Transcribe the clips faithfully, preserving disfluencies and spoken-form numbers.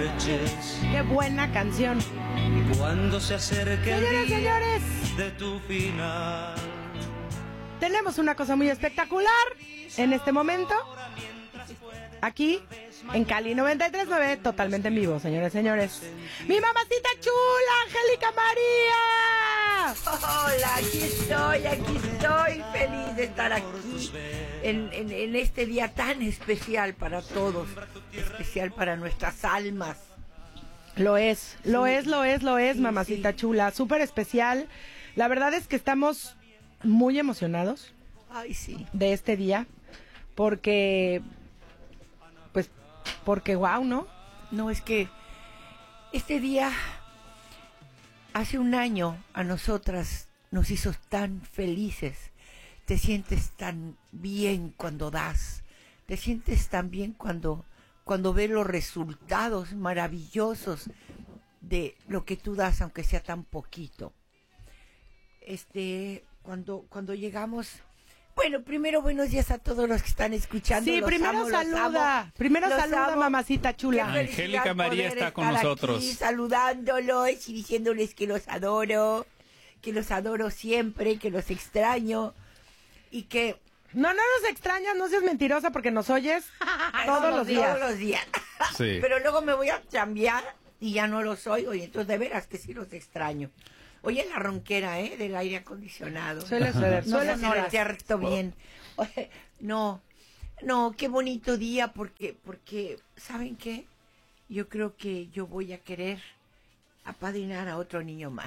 marches. Qué buena canción. Cuando se acerque Señoras, el día señores, de tu final. tenemos una cosa muy espectacular en este momento. Aquí, en Cali noventa y tres punto nueve, totalmente en vivo, señores, señores. ¡Mi mamacita chula, Angélica María! Hola, aquí estoy, aquí estoy, feliz de estar aquí en, en, en este día tan especial para todos, especial para nuestras almas. Lo es, lo Sí. es, lo es, lo es, Sí, mamacita sí. chula, súper especial. La verdad es que estamos muy emocionados Ay, sí. de este día, porque, pues, porque wow, ¿no? No, es que este día, hace un año, a nosotras nos hizo tan felices. Te sientes tan bien cuando das. Te sientes tan bien cuando, cuando ves los resultados maravillosos de lo que tú das, aunque sea tan poquito. Este, cuando, cuando llegamos... Bueno, primero buenos días a todos los que están escuchando. Sí, Los primero amo, los saluda, amo, primero los saluda, amo. mamacita chula. Qué Angélica felicidad María poder está con estar nosotros. aquí saludándolos y diciéndoles que los adoro, que los adoro siempre, que los extraño y que No, no nos extrañas, no seas mentirosa porque nos oyes todos los días. Todos los días. Sí. Pero luego me voy a cambiar y ya no los oigo y entonces de veras que sí los extraño. Oye, la ronquera, ¿eh? Del aire acondicionado. Suele suceder, No suele se suceder. cierto bien. Oye, no, no, qué bonito día porque, porque, ¿saben qué? Yo creo que yo voy a querer apadrinar a otro niño más.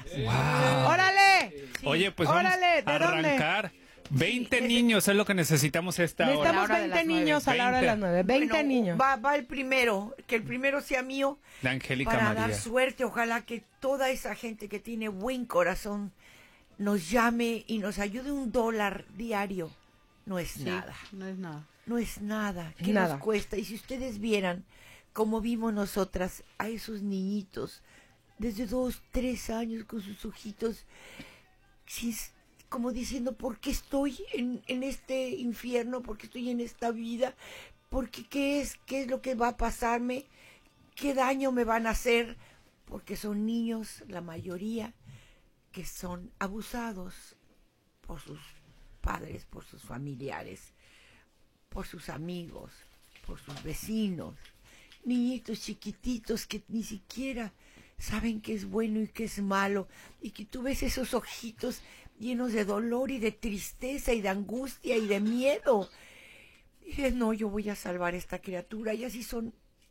¡Órale! Oye, pues vamos Órale, ¿de a dónde? arrancar. veinte Sí, es- niños es lo que necesitamos a esta hora. Necesitamos hora de veinte las nueve. niños a la hora de las nueve. veinte Bueno, niños. Va, va el primero, que el primero sea mío. De Angélica para María. dar suerte, ojalá que toda esa gente que tiene buen corazón nos llame y nos ayude un dólar diario. No es nada, No es nada. no es nada. ¿Qué Nada. nos cuesta? Y si ustedes vieran cómo vimos nosotras a esos niñitos desde dos, tres años con sus ojitos, sin- como diciendo, ¿por qué estoy en, en este infierno? ¿Por qué estoy en esta vida? ¿Por qué qué es? ¿Qué es lo que va a pasarme? ¿Qué daño me van a hacer? Porque son niños, la mayoría, que son abusados por sus padres, por sus familiares, por sus amigos, por sus vecinos. Niñitos chiquititos que ni siquiera saben qué es bueno y qué es malo, y que tú ves esos ojitos llenos de dolor y de tristeza y de angustia y de miedo. Y dices, no, yo voy a salvar a esta criatura, y así son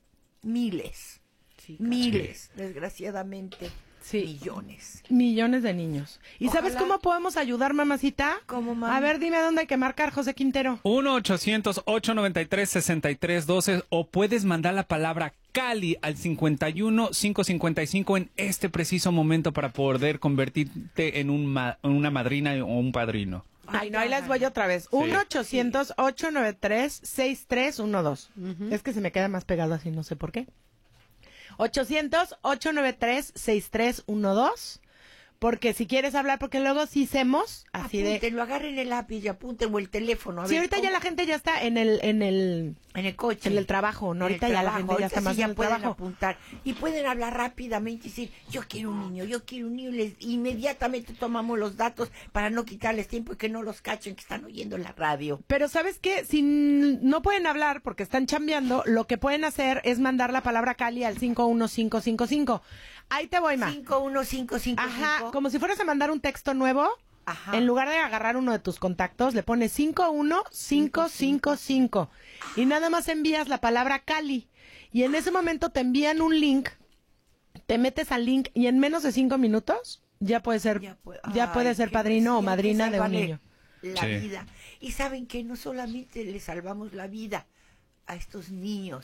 miles, Sí, miles, desgraciadamente, Sí. millones. Millones de niños. ¿Y Ojalá. sabes cómo podemos ayudar, mamacita? ¿Cómo, mami? A ver, dime dónde hay que marcar, José Quintero. uno ochocientos, ocho noventa y tres, sesenta y tres doce o puedes mandar la palabra Cali al cincuenta y uno, quinientos cincuenta y cinco en este preciso momento para poder convertirte en, un ma- en una madrina o un padrino. Ay, no, ahí les voy otra vez. uno ochocientos, ocho noventa y tres, sesenta y tres doce. Es que se me queda más pegado así, no sé por qué. ochocientos, ocho noventa y tres, sesenta y tres doce. Porque si quieres hablar, porque luego sí hacemos así de... Apúntenlo, agarren el lápiz y apunten o el teléfono. A Sí, ver, ahorita ya ¿cómo? la gente ya está en el, en el, En el coche. en el trabajo, ¿no? En Ahorita el ya la trabajo, gente ya ahorita está sí más ya en el pueden trabajo. apuntar. Y pueden hablar rápidamente y decir, yo quiero un niño, yo quiero un niño. Y les, inmediatamente tomamos los datos para no quitarles tiempo y que no los cachen que están oyendo la radio. Pero ¿sabes qué? Si n- no pueden hablar porque están chambeando, lo que pueden hacer es mandar la palabra Cali al cinco uno cinco cinco cinco. Ahí te voy, ma. cinco uno cinco cinco Ajá, cinco. como si fueras a mandar un texto nuevo. Ajá. En lugar de agarrar uno de tus contactos, le pones cinco uno cinco cinco cinco y nada más envías la palabra Cali. Y en ese momento te envían un link, te metes al link y en menos de cinco minutos ya puedes ser, ya, puede- puedes Ay, ser qué padrino o decía, madrina que de un sálvale niño. La Sí. vida. Y saben que no solamente le salvamos la vida a estos niños,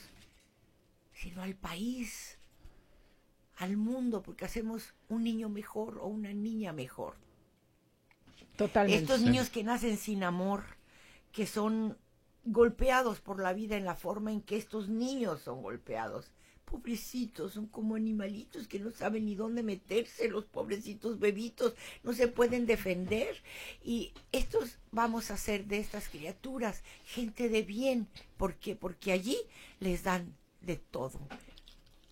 sino al país, al mundo, porque hacemos un niño mejor o una niña mejor. Totalmente. Estos Sí. niños que nacen sin amor, que son golpeados por la vida en la forma en que estos niños son golpeados. Pobrecitos, son como animalitos que no saben ni dónde meterse, los pobrecitos bebitos, no se pueden defender. Y estos vamos a hacer de estas criaturas gente de bien. ¿Por qué? Porque allí les dan de todo.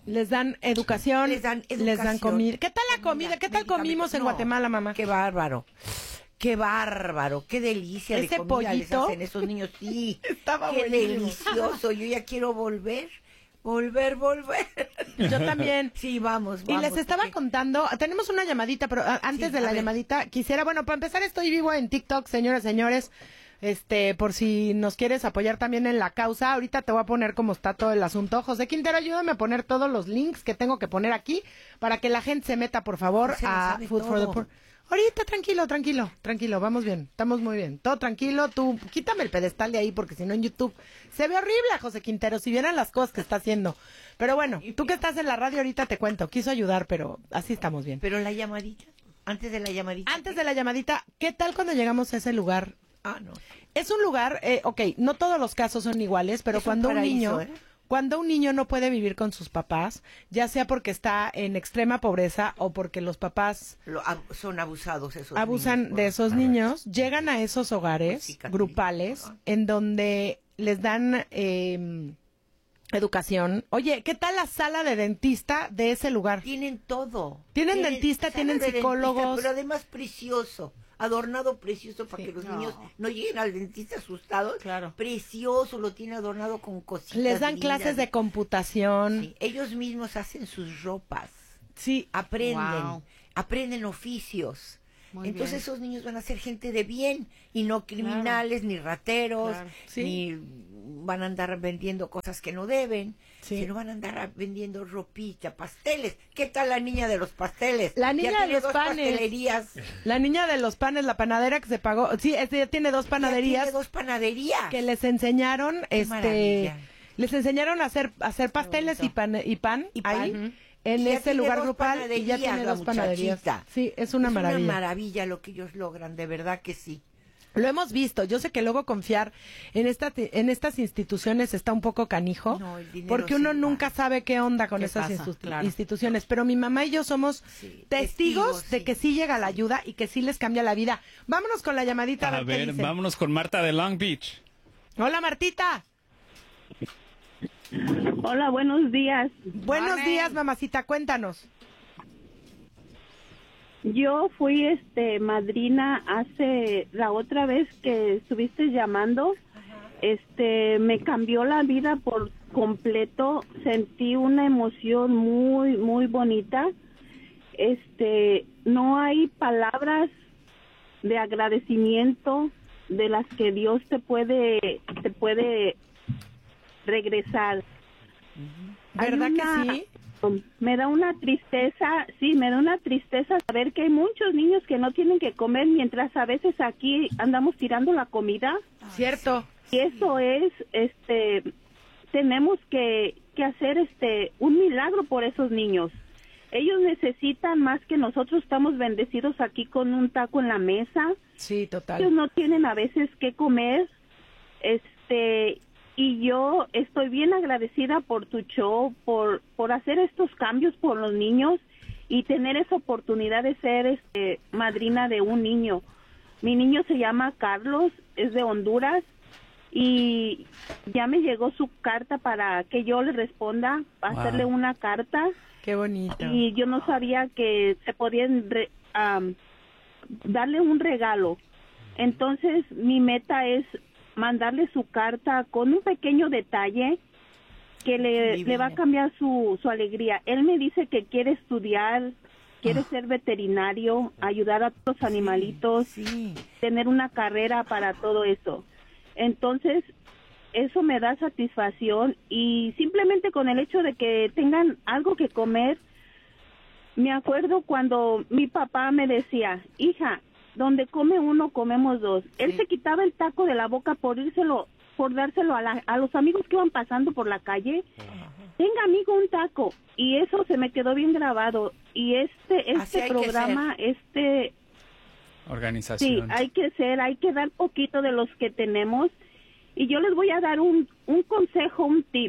Les dan educación, Les dan les dan educación. comida. ¿Qué tal la comida? ¿Qué tal Medicamentos. comimos en No, Guatemala, mamá? Qué bárbaro. Qué bárbaro, qué delicia Ese de comida les pollito hacen esos niños. Sí, Estaba qué buenísimo. delicioso. Yo ya quiero volver, volver, volver. Yo también. Sí, vamos, Y vamos. les estaba porque- contando, tenemos una llamadita, pero a- antes Sí, de a la ver. llamadita, quisiera, bueno, para empezar estoy vivo en TikTok, señoras, señores, este, por si nos quieres apoyar también en la causa, ahorita te voy a poner cómo está todo el asunto. José Quintero, ayúdame a poner todos los links que tengo que poner aquí para que la gente se meta, por favor, José lo a sabe Food for the todo. Poor. Ahorita, tranquilo, tranquilo, tranquilo, vamos bien, estamos muy bien, todo tranquilo, tú quítame el pedestal de ahí porque si no en YouTube se ve horrible a José Quintero, si vieran las cosas que está haciendo. Pero bueno, tú que estás en la radio ahorita te cuento, quiso ayudar, pero así estamos bien. Pero la llamadita, antes de la llamadita. Antes de la llamadita, ¿qué tal cuando llegamos a ese lugar? Ah, no. Es un lugar, eh, ok, no todos los casos son iguales, pero Es un cuando un, paraíso, niño, ¿eh? cuando un niño no puede vivir con sus papás, ya sea porque está en extrema pobreza o porque los papás Lo- ab- son abusados esos abusan niños, de por- esos niños, llegan a esos hogares Pues sí, Catrina. grupales Ajá. en donde les dan eh, educación. Oye, ¿qué tal la sala de dentista de ese lugar? Tienen todo. Tienen dentista, sala tienen de psicólogos. dentista, pero además precioso. Adornado precioso para Sí. que los No. niños no lleguen al dentista asustados. Claro. Precioso, lo tiene adornado con cositas. Les dan lindas. clases de computación. Sí, ellos mismos hacen sus ropas. Sí. Aprenden. Wow. Aprenden oficios. Muy Entonces bien. esos niños van a ser gente de bien y no criminales, ni rateros, Claro. Sí. ni van a andar vendiendo cosas que no deben, Sí. sino van a andar vendiendo ropita, pasteles. ¿Qué tal la niña de los pasteles? La Ya niña de tiene los dos panes. pastelerías. La niña de los panes, la panadera que se pagó. Sí, este ya tiene dos Ya panaderías tiene dos panaderías. que les enseñaron, este, maravilla. les enseñaron a hacer, a hacer pasteles y pan, y pan, Y pan. ahí, Ujú. en Y ya ese tiene lugar dos grupal y ya panaderías, tiene la dos panaderías. muchachita. Sí, es una es maravilla. una maravilla lo que ellos logran, de verdad que sí. Lo hemos visto. Yo sé que luego confiar en esta, en estas instituciones está un poco canijo, No, el dinero porque sí uno va. nunca sabe qué onda con ¿Qué esas pasa? institu- Claro. instituciones. Pero mi mamá y yo somos Sí, testigos, testigos, de sí. que sí llega la ayuda y que sí les cambia la vida. Vámonos con la llamadita. A qué ver, dicen. vámonos con Marta de Long Beach. Hola, Martita. Hola, buenos días. Buenos Morning. días, mamacita. Cuéntanos. Yo fui este madrina hace la otra vez que estuviste llamando. Este me cambió la vida por completo. Sentí una emoción muy muy bonita. Este, no hay palabras de agradecimiento de las que Dios te puede te puede regresar. Hay ¿Verdad una- que sí? Me da una tristeza, sí, me da una tristeza saber que hay muchos niños que no tienen que comer mientras a veces aquí andamos tirando la comida. Cierto. Y eso es, este, tenemos que, que hacer este un milagro por esos niños. Ellos necesitan más que nosotros. Estamos bendecidos aquí con un taco en la mesa. Sí, Ellos total. no tienen a veces qué comer, este, y yo estoy bien agradecida por tu show, por por hacer estos cambios por los niños y tener esa oportunidad de ser este madrina de un niño. Mi niño se llama Carlos, es de Honduras y ya me llegó su carta para que yo le responda, Wow. hacerle una carta. Qué bonito. Y yo no sabía que se podían re- am, darle un regalo. Entonces mi meta es mandarle su carta con un pequeño detalle que le, Divino. le va a cambiar su, su alegría. Él me dice que quiere estudiar, quiere Ah. ser veterinario, ayudar a todos los animalitos, Sí. tener una carrera para todo eso. Entonces, eso me da satisfacción y simplemente con el hecho de que tengan algo que comer, me acuerdo cuando mi papá me decía, hija, donde come uno, comemos dos. Él se quitaba el taco de la boca por írselo, por dárselo a, la- a los amigos que iban pasando por la calle. Tenga, amigo, un taco. Y eso se me quedó bien grabado. Y este, Así este hay que programa, este, sí, Organización. hay que ser, hay que dar poquito de los que tenemos. Y yo les voy a dar un, un consejo, un tip.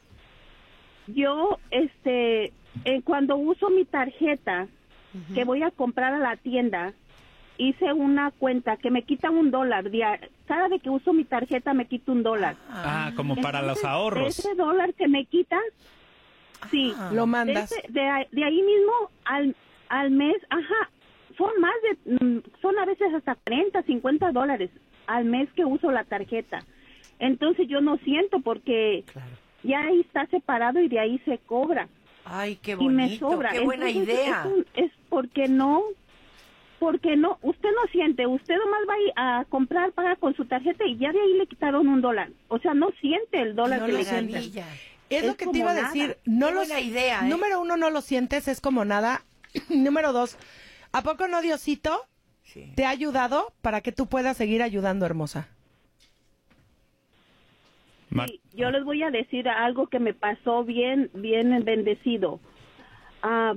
Yo, este, eh, cuando uso mi tarjeta, que voy a comprar a la tienda, hice una cuenta que me quita un dólar. dia- Cada vez que uso mi tarjeta me quita un dólar. Ah, como para los Entonces, ahorros. Ese dólar que me quita, Sí. Lo De, mandas. ese- de, ahí- de ahí mismo al, al mes, ajá, son más de, mm, son a veces hasta cuarenta, cincuenta dólares al mes que uso la tarjeta. Entonces yo no siento porque ya ahí está separado y de ahí se cobra. Ay, qué Y bonito, me sobra. qué buena Entonces, idea. Es, un- es porque no, porque no, usted no siente, usted nomás va a, ir a comprar, paga con su tarjeta y ya de ahí le quitaron un dólar. O sea, no siente el dólar No que lo le siente. quitan. Maravilla. Es, lo es que te como iba a nada. decir. No Qué lo buena idea, ¿eh? Número uno, no lo sientes, es como nada. Número dos, ¿a poco no, Diosito, Sí. te ha ayudado para que tú puedas seguir ayudando, hermosa? Mar- Sí, yo les voy a decir algo que me pasó bien, bien bendecido. Ah,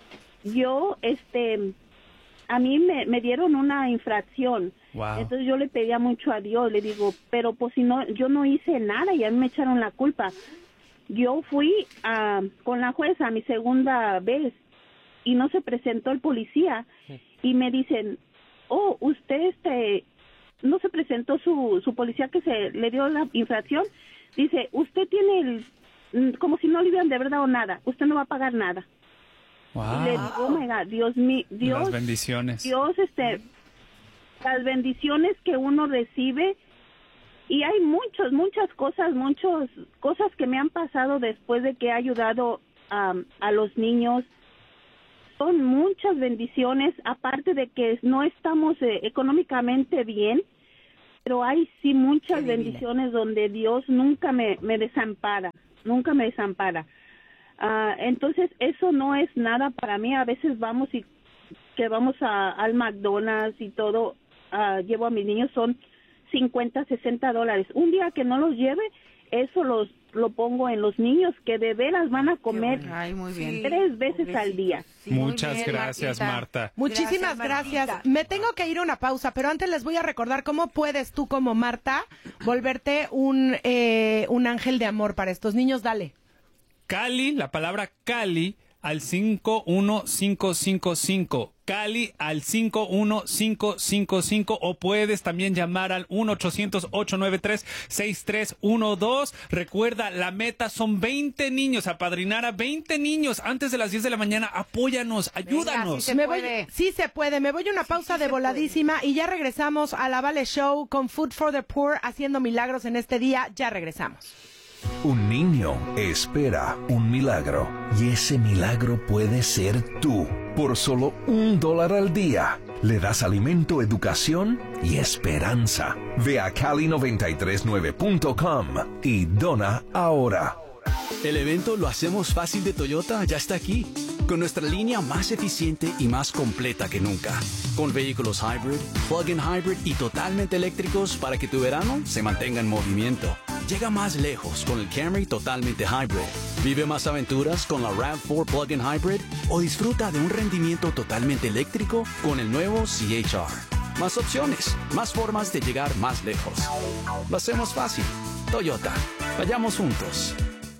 yo, este, a mí me, me dieron una infracción. Wow. Entonces yo le pedía mucho a Dios, le digo, pero pues si no, yo no hice nada y a mí me echaron la culpa. Yo fui ah, con la jueza mi segunda vez y no se presentó el policía y me dicen, oh, usted este no se presentó su, su policía que se le dio la infracción. Dice, usted tiene el, mm, como si no le hubieran de verdad o nada, usted no va a pagar nada. Wow. Y le digo, oh my God, Dios mío, Dios, Las bendiciones. Dios, este, las bendiciones que uno recibe. Y hay muchas, muchas cosas, muchas cosas que me han pasado después de que he ayudado um, a los niños. Son muchas bendiciones, aparte de que no estamos eh, económicamente bien, pero hay sí muchas Qué divina. bendiciones donde Dios nunca me, me desampara, nunca me desampara. Ah, entonces, eso no es nada para mí. A veces vamos y que vamos a, al McDonald's y todo, ah, llevo a mis niños, son cincuenta, sesenta dólares. Un día que no los lleve, eso los lo pongo en los niños que de veras van a comer Ay, muy bien. tres veces al día. Sí, muy Muchas bien, gracias, Martita. Marta. Muchísimas Gracias, gracias. Martita. Me tengo que ir a una pausa, pero antes les voy a recordar cómo puedes tú como Marta volverte un, eh, un ángel de amor para estos niños. Dale. Cali, la palabra Cali al cinco uno cinco cinco cinco. Cali al cinco uno cinco cinco cinco o puedes también llamar al uno ochocientos, ocho nueve tres, seis tres uno dos. Recuerda, la meta son veinte niños, apadrinar a veinte niños antes de las diez de la mañana. Apóyanos, ayúdanos. sí se Me puede. voy, sí se puede. Me voy a una pausa sí de se voladísima y ya regresamos a la Vale Show con Food for the Poor haciendo milagros en este día. Ya regresamos. Un niño espera un milagro y ese milagro puede ser tú. Por solo un dólar al día, le das alimento, educación y esperanza. Ve a cali noventa y tres nueve punto com y dona ahora. El evento Lo Hacemos Fácil de Toyota ya está aquí, con nuestra línea más eficiente y más completa que nunca, con vehículos hybrid, plug-in hybrid y totalmente eléctricos para que tu verano se mantenga en movimiento. Llega más lejos con el Camry totalmente hybrid. Vive más aventuras con la RAV cuatro plug-in hybrid o disfruta de un rendimiento totalmente eléctrico con el nuevo C H R. Más opciones, más formas de llegar más lejos. Lo hacemos fácil. Toyota. Vayamos juntos.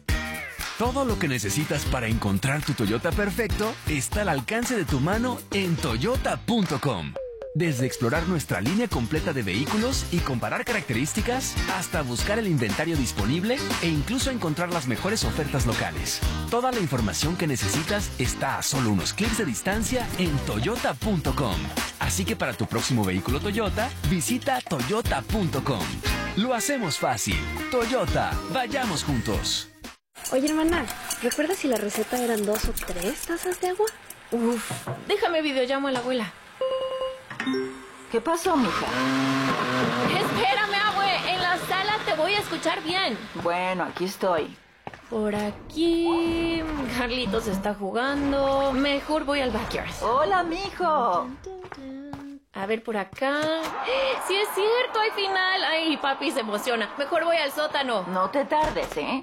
Todo lo que necesitas para encontrar tu Toyota perfecto está al alcance de tu mano en toyota punto com. Desde explorar nuestra línea completa de vehículos y comparar características, hasta buscar el inventario disponible e incluso encontrar las mejores ofertas locales. Toda la información que necesitas está a solo unos clics de distancia en toyota punto com. Así que para tu próximo vehículo Toyota, visita toyota punto com. Lo hacemos fácil. Toyota, vayamos juntos. Oye, hermana, ¿recuerdas si la receta eran dos o tres tazas de agua? Uf, déjame videollamo a la abuela. ¿Qué pasó, mija? Espérame, abue, en la sala te voy a escuchar bien. Bueno, aquí estoy. Por aquí, Carlitos está jugando. Mejor voy al backyard. Hola, mijo. A ver, por acá. Sí es cierto, hay final. Ay, papi se emociona. Mejor voy al sótano. No te tardes, ¿eh?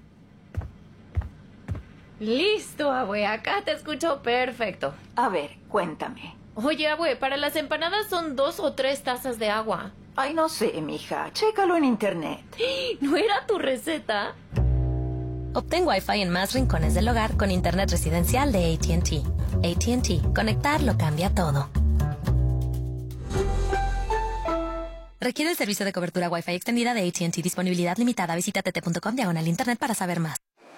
Listo, abue, acá te escucho perfecto. A ver, cuéntame. Oye, abue, para las empanadas son dos o tres tazas de agua. Ay, no sé, mija. Chécalo en internet. ¿No era tu receta? Obtén Wi-Fi en más rincones del hogar con internet residencial de A T and T. A T and T. Conectar lo cambia todo. Requiere el servicio de cobertura Wi-Fi extendida de A T and T. Disponibilidad limitada. Visita tt punto com diagonal internet para saber más.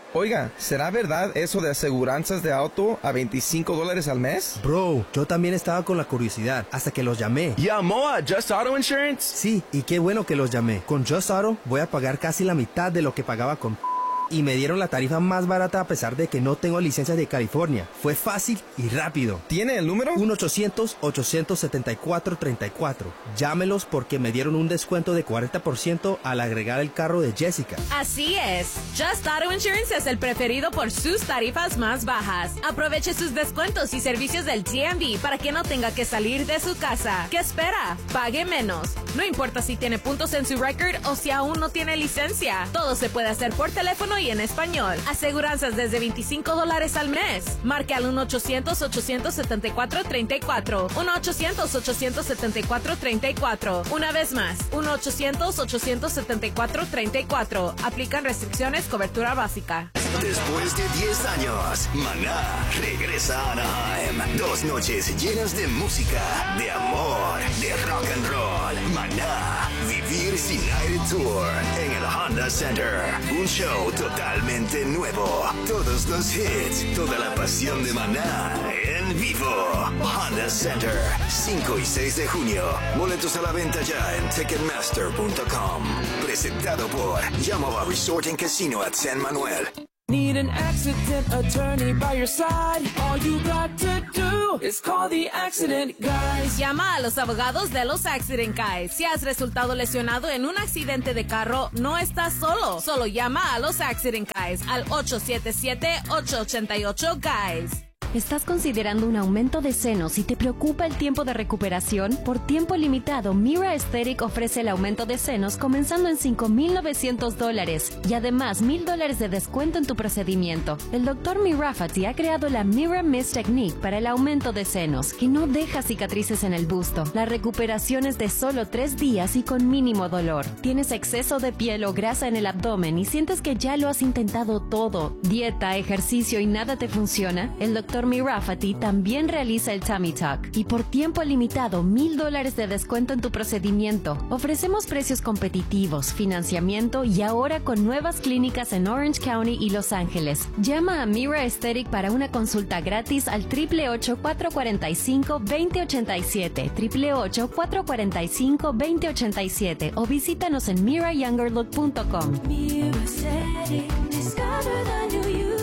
Oiga, ¿será verdad eso de aseguranzas de auto a veinticinco dólares al mes? Bro, yo también estaba con la curiosidad hasta que los llamé. ¿Llamó a Just Auto Insurance? Sí, y qué bueno que los llamé. Con Just Auto voy a pagar casi la mitad de lo que pagaba con... Y me dieron la tarifa más barata a pesar de que no tengo licencia de California. Fue fácil y rápido. ¿Tiene el número? uno ochocientos, ochocientos setenta y cuatro, treinta y cuatro. Llámelos porque me dieron un descuento de cuarenta por ciento al agregar el carro de Jessica. Así es. Just Auto Insurance es el preferido por sus tarifas más bajas. Aproveche sus descuentos y servicios del D M V para que no tenga que salir de su casa. ¿Qué espera? Pague menos. No importa si tiene puntos en su record o si aún no tiene licencia. Todo se puede hacer por teléfono y en español. Aseguranzas desde veinticinco dólares al mes. Marque al uno ochocientos, ochocientos setenta y cuatro, treinta y cuatro. uno ochocientos, ochocientos setenta y cuatro, treinta y cuatro. Una vez más, uno ochocientos, ochocientos setenta y cuatro, treinta y cuatro. Aplican restricciones, cobertura básica. Después de diez años, Maná regresa a Anaheim. Dos noches llenas de música, de amor, de rock and roll. Maná, Vivir Sin Aire Tour en el Honda Center. Un show totalmente nuevo. Todos los hits, toda la pasión de Maná en vivo. Honda Center, cinco y seis de junio. Boletos a la venta ya en ticketmaster punto com. Presentado por Yamava Resort and Casino at San Manuel. Need an accident attorney by your side? All you got to do is call the Accident Guys. Llama a los abogados de los Accident Guys. Si has resultado lesionado en un accidente de carro, no estás solo. Solo llama a los Accident Guys al ocho siete siete, ocho ocho ocho, guys. ¿Estás considerando un aumento de senos y te preocupa el tiempo de recuperación? Por tiempo limitado, Mira Aesthetic ofrece el aumento de senos comenzando en cinco mil novecientos dólares y además mil dólares de descuento en tu procedimiento. El doctor Mirafati ha creado la Mira Mist Technique para el aumento de senos, que no deja cicatrices en el busto. La recuperación es de solo tres días y con mínimo dolor. ¿Tienes exceso de piel o grasa en el abdomen y sientes que ya lo has intentado todo? ¿Dieta, ejercicio y nada te funciona? El doctor Mirafati también realiza el Tummy Tuck y por tiempo limitado mil dólares de descuento en tu procedimiento. Ofrecemos precios competitivos, financiamiento y ahora con nuevas clínicas en Orange County y Los Ángeles. Llama a Mira Aesthetic para una consulta gratis al ocho ocho ocho, cuatro cuatro cinco, dos cero ocho siete, ocho ocho ocho, cuatro cuatro cinco, dos cero ocho siete o visítanos en mira younger look punto com. Mira Aesthetic, discover the new you.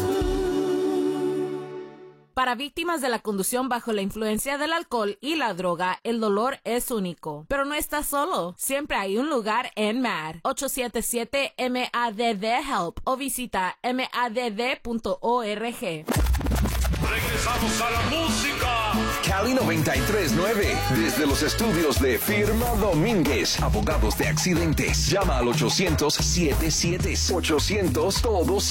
Para víctimas de la conducción bajo la influencia del alcohol y la droga, el dolor es único. Pero no estás solo. Siempre hay un lugar en M A D. ocho siete siete M A D D HELP o visita M A D D punto org. Regresamos a la música. Cali noventa y tres punto nueve. Desde los estudios de Firma Domínguez, abogados de accidentes. Llama al ochocientos, setenta y siete, ochocientos, todos